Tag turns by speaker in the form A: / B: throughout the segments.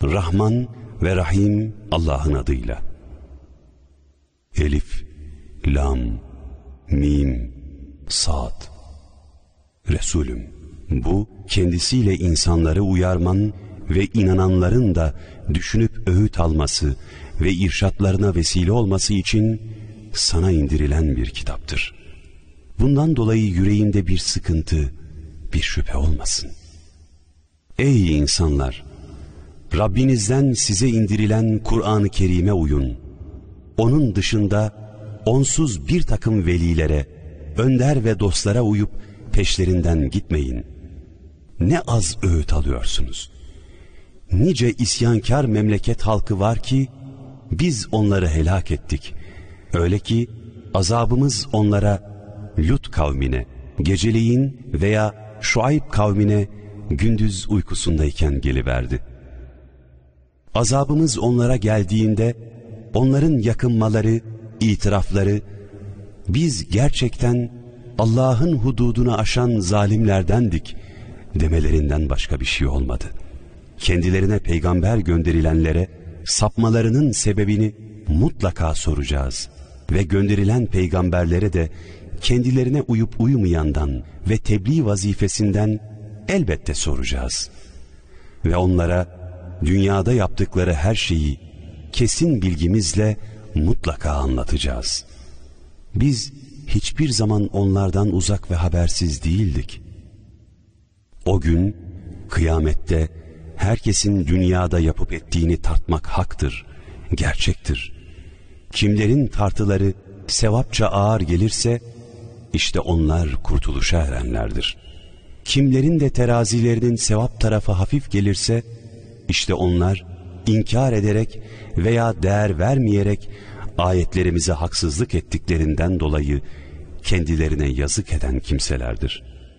A: Rahman ve Rahim Allah'ın adıyla. Elif, Lam, Mim, Sad. Resulüm, bu kendisiyle insanları uyarman ve inananların da düşünüp öğüt alması ve irşatlarına vesile olması için sana indirilen bir kitaptır. Bundan dolayı yüreğinde bir sıkıntı, bir şüphe olmasın. Ey insanlar! Rabbinizden size indirilen Kur'an-ı Kerim'e uyun. Onun dışında onsuz bir takım velilere, önder ve dostlara uyup peşlerinden gitmeyin. Ne az öğüt alıyorsunuz. Nice isyankar memleket halkı var ki biz onları helak ettik. Öyle ki azabımız onlara Lut kavmine geceleyin veya Şuayb kavmine gündüz uykusundayken geliverdi. Azabımız onlara geldiğinde onların yakınmaları, itirafları, biz gerçekten Allah'ın hududunu aşan zalimlerdendik demelerinden başka bir şey olmadı. Kendilerine peygamber gönderilenlere sapmalarının sebebini mutlaka soracağız ve gönderilen peygamberlere de kendilerine uyup uyumayandan ve tebliğ vazifesinden elbette soracağız. Ve onlara dünyada yaptıkları her şeyi kesin bilgimizle mutlaka anlatacağız. Biz hiçbir zaman onlardan uzak ve habersiz değildik. O gün kıyamette herkesin dünyada yapıp ettiğini tartmak haktır, gerçektir. Kimlerin tartıları sevapça ağır gelirse işte onlar kurtuluşa erenlerdir. Kimlerin de terazilerinin sevap tarafı hafif gelirse işte onlar inkar ederek veya değer vermeyerek ayetlerimize haksızlık ettiklerinden dolayı kendilerine yazık eden kimselerdir.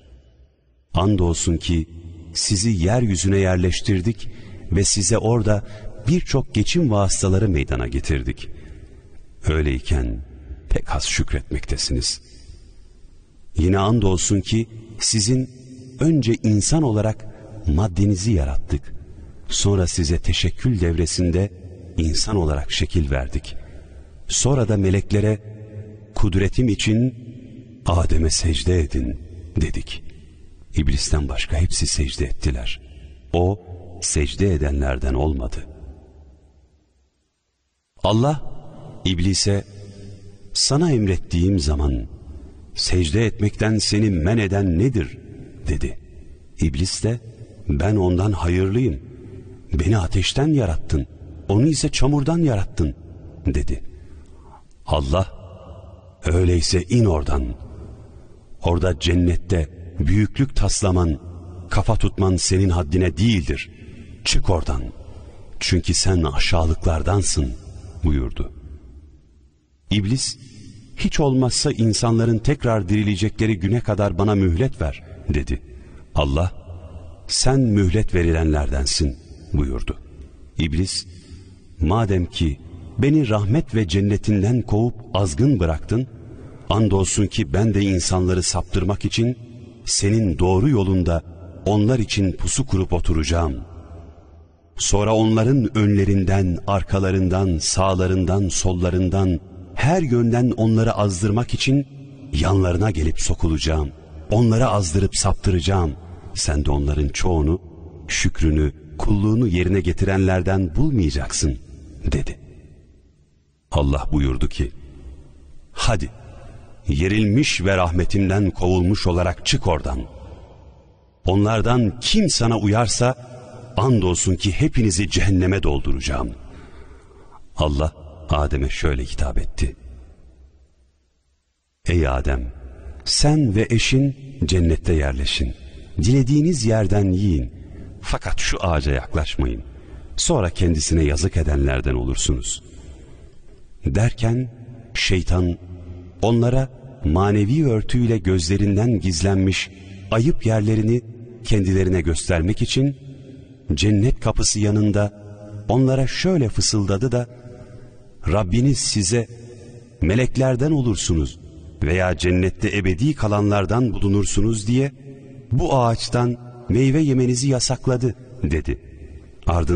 A: Andolsun ki sizi yeryüzüne yerleştirdik ve size orada birçok geçim vasıtaları meydana getirdik. Öyleyken pek az şükretmektesiniz. Yine andolsun ki sizin önce insan olarak maddenizi yarattık. Sonra size teşekkül devresinde insan olarak şekil verdik. Sonra da meleklere kudretim için Adem'e secde edin dedik. İblisten başka hepsi secde ettiler. O secde edenlerden olmadı. Allah İblise sana emrettiğim zaman secde etmekten seni men eden nedir dedi. İblis de ben ondan hayırlıyım. Beni ateşten yarattın, onu ise çamurdan yarattın dedi. Allah öyleyse in oradan. Orada cennette büyüklük taslaman, kafa tutman senin haddine değildir. Çık oradan. Çünkü sen aşağılıklardansın buyurdu. İblis hiç olmazsa insanların tekrar dirilecekleri güne kadar bana mühlet ver dedi. Allah sen mühlet verilenlerdensin buyurdu. İblis madem ki beni rahmet ve cennetinden kovup azgın bıraktın, andolsun ki ben de insanları saptırmak için senin doğru yolunda onlar için pusu kurup oturacağım. Sonra onların önlerinden, arkalarından, sağlarından, sollarından, her yönden onları azdırmak için yanlarına gelip sokulacağım. Onları azdırıp saptıracağım. Sen de onların çoğunu, şükrünü, kulluğunu yerine getirenlerden bulmayacaksın dedi. Allah buyurdu ki, hadi yerilmiş ve rahmetimden kovulmuş olarak çık oradan. Onlardan kim sana uyarsa andolsun ki hepinizi cehenneme dolduracağım. Allah Adem'e şöyle hitap etti. Ey Adem, sen ve eşin cennette yerleşin. Dilediğiniz yerden yiyin. Fakat şu ağaca yaklaşmayın. Sonra kendisine yazık edenlerden olursunuz. Derken şeytan onlara manevi örtüyle gözlerinden gizlenmiş ayıp yerlerini kendilerine göstermek için cennet kapısı yanında onlara şöyle fısıldadı da, Rabbiniz size meleklerden olursunuz veya cennette ebedi kalanlardan bulunursunuz diye bu ağaçtan meyve yemenizi yasakladı dedi. Ardından